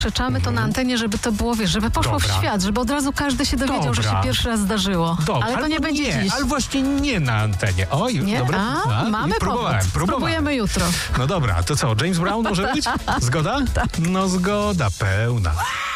Przeczamy to na antenie, żeby to było, wiesz, żeby poszło w świat, żeby od razu każdy się dowiedział, że się pierwszy raz zdarzyło. Ale to nie będzie dziś. Ale właśnie nie na antenie. Oj, nie? dobra. Mamy próbowałem. Spróbujemy jutro. No dobra, to co, James Brown może być? Zgoda? Tak. No zgoda pełna.